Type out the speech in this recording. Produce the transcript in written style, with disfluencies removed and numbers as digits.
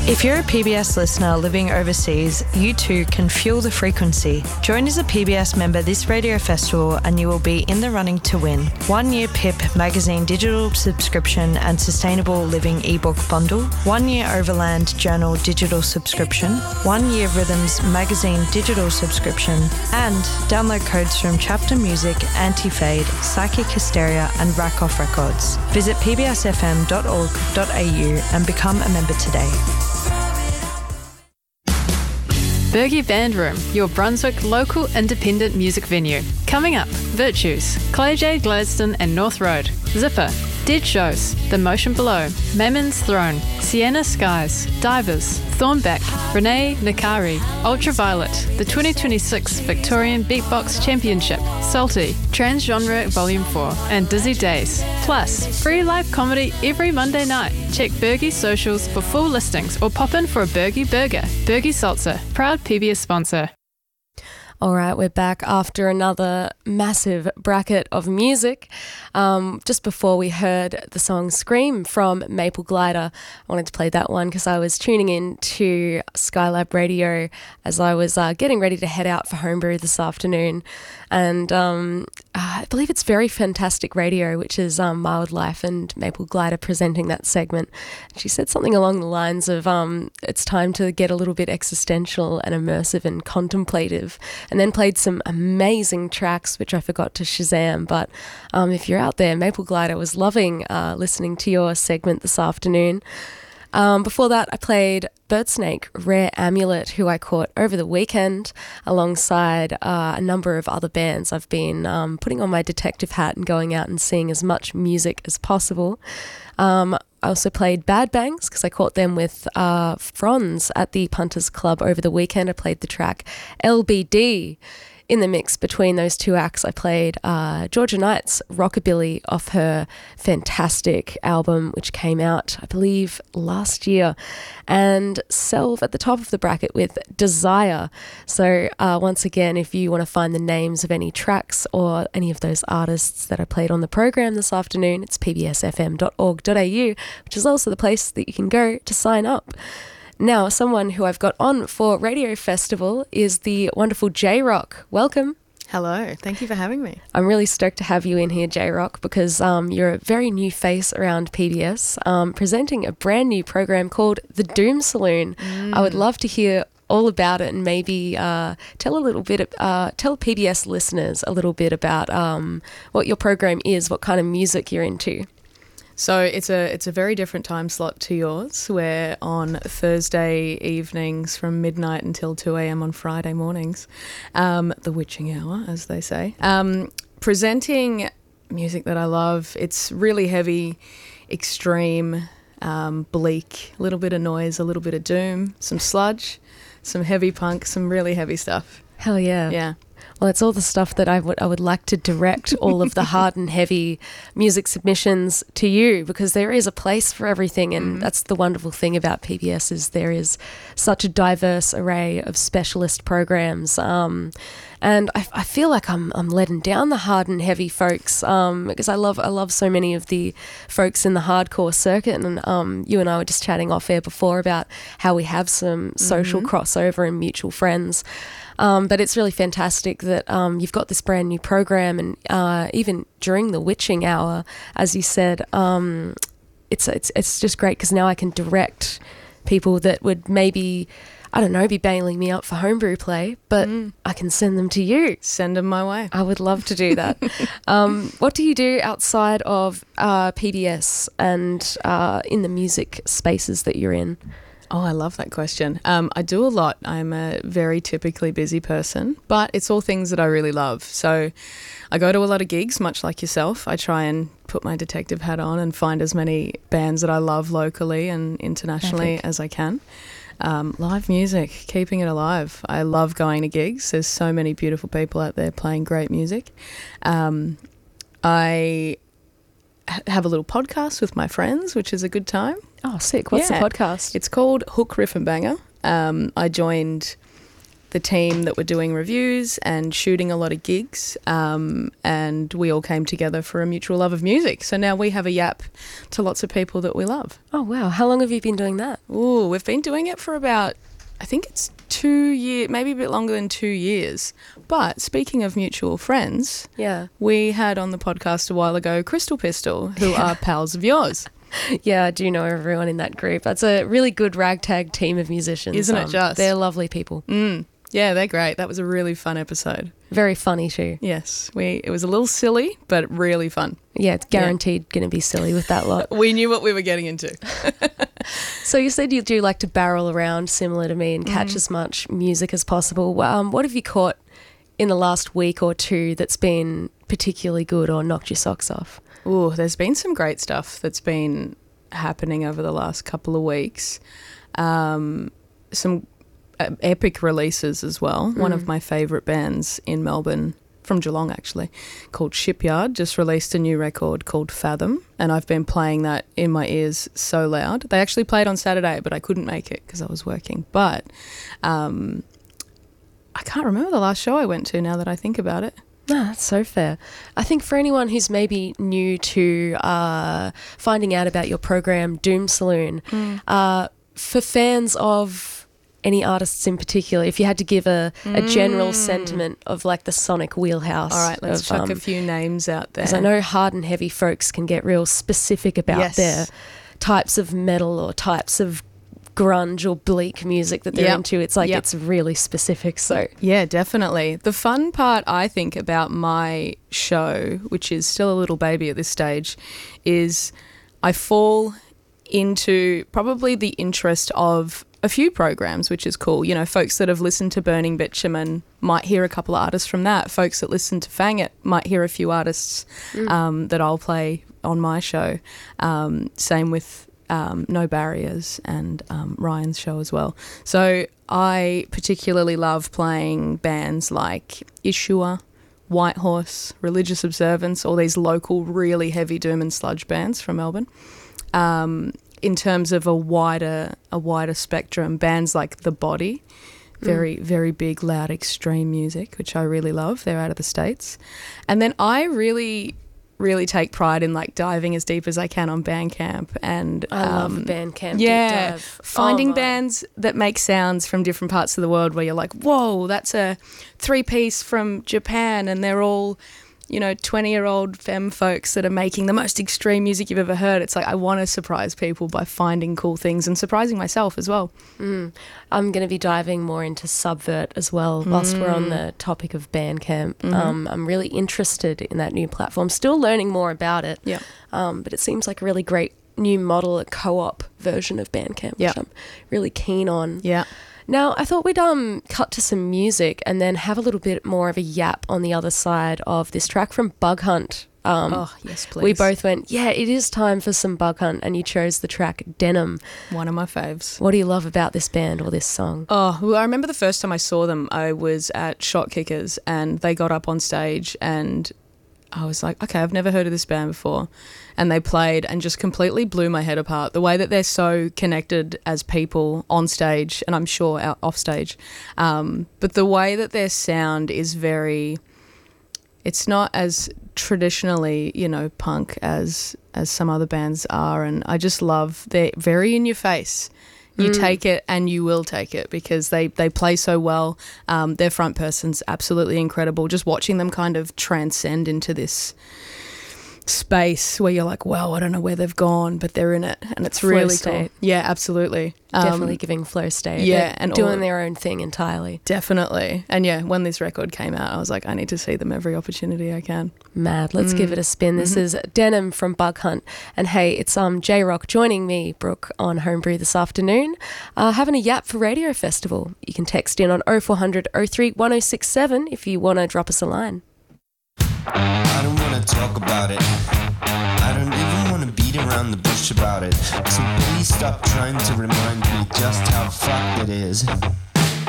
If you're a PBS listener living overseas, you too can fuel the frequency. Join as a PBS member this radio festival and you will be in the running to win 1 year PIP magazine digital subscription and sustainable living ebook bundle, 1 year Overland Journal digital subscription, 1 year Rhythms magazine digital subscription, and download codes from Chapter Music, Anti-Fade, Psychic Hysteria and Rack Off Records. Visit pbsfm.org.au and become a member today. Bergie Band Room, your Brunswick local independent music venue. Coming up, Virtues, Clay J. Gladstone and North Road, Zipper, Dead Shows, The Motion Below, Mammon's Throne, Sienna Skies, Divers, Thornback, Renee Nikari, Ultraviolet, the 2026 Victorian Beatbox Championship, Salty, Transgenre Volume 4, and Dizzy Days. Plus, free live comedy every Monday night. Check Bergie's socials for full listings or pop in for a Bergie Burger. Bergie Salsa, proud PBS sponsor. All right, we're back after another massive bracket of music. Just before we heard the song Scream from Maple Glider, I wanted to play that one because I was tuning in to Skylab Radio as I was getting ready to head out for Homebrew this afternoon. And I believe it's Very Fantastic Radio, which is Mild Life and Maple Glider presenting that segment. She said something along the lines of it's time to get a little bit existential and immersive and contemplative, and then played some amazing tracks, which I forgot to Shazam. But if you're out there, Maple Glider was loving listening to your segment this afternoon. Before that, I played Birdsnake, Rare Amulet, who I caught over the weekend alongside a number of other bands. I've been putting on my detective hat and going out and seeing as much music as possible. I also played Bad Bangs because I caught them with Franz at the Punters Club over the weekend. I played the track LBD. In the mix between those two acts, I played Georgia Knight's Rockabilly off her fantastic album, which came out, I believe, last year, and Selv at the top of the bracket with Desire. So once again, if you want to find the names of any tracks or any of those artists that I played on the program this afternoon, it's pbsfm.org.au, which is also the place that you can go to sign up. Now, someone who I've got on for Radio Festival is the wonderful J-Rock. Welcome. Hello, thank you for having me. I'm really stoked to have you in here, J-Rock, because you're a very new face around PBS, presenting a brand new program called The Doom Saloon. I would love to hear all about it and maybe tell PBS listeners a little bit about what your program is, what kind of music you're into. So it's a very different time slot to yours. We're on Thursday evenings from midnight until 2 a.m. on Friday mornings, the witching hour, as they say. Presenting music that I love. It's really heavy, extreme, bleak, a little bit of noise, a little bit of doom, some sludge, some heavy punk, some really heavy stuff. Hell yeah. Yeah. Well, it's all the stuff that I would like to direct all of the hard and heavy music submissions to you, because there is a place for everything, and that's the wonderful thing about PBS is there is such a diverse array of specialist programs. And I feel like I'm letting down the hard and heavy folks because I love so many of the folks in the hardcore circuit, and you and I were just chatting off air before about how we have some social crossover and mutual friends. But it's really fantastic that you've got this brand new program, and even during the witching hour, as you said, it's just great because now I can direct people that would maybe, I don't know, be bailing me out for homebrew play, but I can send them to you. Send them my way. I would love to do that. What do you do outside of PBS and in the music spaces that you're in? Oh, I love that question. I do a lot. I'm a very typically busy person, but it's all things that I really love. So I go to a lot of gigs, much like yourself. I try and put my detective hat on and find as many bands that I love locally and internationally as I can. Live music, keeping it alive. I love going to gigs. There's so many beautiful people out there playing great music. I have a little podcast with my friends, which is a good time. Oh, sick. What's the podcast? It's called Hook, Riff and Banger. I joined the team that were doing reviews and shooting a lot of gigs, and we all came together for a mutual love of music. So now we have a yap to lots of people that we love. Oh, wow. How long have you been doing that? Ooh, we've been doing it for about, I think it's 2 years, maybe a bit longer than 2 years. But speaking of mutual friends, Yeah. we had on the podcast a while ago Crystal Pistol, who are pals of yours. Yeah, I do know everyone in that group. That's a really good ragtag team of musicians. Isn't it just? They're lovely people. Yeah, they're great. That was a really fun episode. Very funny too. Yes, it was a little silly, but really fun. Yeah, it's guaranteed going to be silly with that lot. We knew what we were getting into. So you said you do like to barrel around similar to me and catch as much music as possible. What have you caught in the last week or two that's been particularly good or knocked your socks off? Ooh, there's been some great stuff that's been happening over the last couple of weeks. Some epic releases as well. One of my favourite bands in Melbourne, from Geelong actually, called Shipyard, just released a new record called Fathom, and I've been playing that in my ears so loud. They actually played on Saturday, but I couldn't make it because I was working. But I can't remember the last show I went to now that I think about it. No, that's so fair. I think for anyone who's maybe new to finding out about your program, Doom Saloon, for fans of any artists in particular, if you had to give a general sentiment of like the sonic wheelhouse. All right, let's chuck a few names out there. Because I know hard and heavy folks can get real specific about their types of metal or types of grunge or bleak music that they're into. It's like it's really specific. So yeah, definitely. The fun part I think about my show, which is still a little baby at this stage, is I fall into probably the interest of a few programs, which is cool. You know, folks that have listened to Burning Bitumen might hear a couple of artists from that. Folks that listen to Fang It might hear a few artists that I'll play on my show. Same with No Barriers and Ryan's show as well. So I particularly love playing bands like Ishua, Whitehorse, Religious Observance, all these local really heavy doom and sludge bands from Melbourne. In terms of a wider spectrum, bands like The Body, very, very big, loud, extreme music, which I really love. They're out of the States. And then I really take pride in like diving as deep as I can on Bandcamp, and I love Bandcamp. Yeah, deep dive. finding bands that make sounds from different parts of the world where you're like, whoa, that's a 3-piece from Japan, and they're all, you know, 20-year-old femme folks that are making the most extreme music you've ever heard. It's like I want to surprise people by finding cool things and surprising myself as well. I'm going to be diving more into Subvert as well whilst we're on the topic of Bandcamp. I'm really interested in that new platform, still learning more about it. Yeah. But it seems like a really great new model, a co-op version of Bandcamp, which I'm really keen on. Yeah. Now, I thought we'd cut to some music and then have a little bit more of a yap on the other side of this track from Bug Hunt. Yes, please. We both went, yeah, it is time for some Bug Hunt, and you chose the track Denim. One of my faves. What do you love about this band or this song? Oh, well, I remember the first time I saw them, I was at Shot Kickers and they got up on stage and I was like, okay, I've never heard of this band before. And they played and just completely blew my head apart. The way that they're so connected as people on stage, and I'm sure out off stage, but the way that their sound is it's not as traditionally, you know, punk as some other bands are. And I just love, they're very in your face. You take it and you will take it because they play so well. Their front person's absolutely incredible. Just watching them kind of transcend into this space where you're like, wow, I don't know where they've gone, but they're in it, and it's Flow really state. cool. Yeah, absolutely. Definitely giving flow state. Yeah, They're and doing their own thing entirely. Definitely. And yeah, when this record came out, I was like, I need to see them every opportunity I can. Mad. Let's give it a spin. This is Denim from Bug Hunt. And hey, it's J-Rock joining me, Brooke, on Homebrew this afternoon, having a yap for Radio Festival. You can text in on 0400 03 1067 if you want to drop us a line. I don't wanna talk about it. I don't even wanna beat around the bush about it. So please stop trying to remind me just how fucked it is.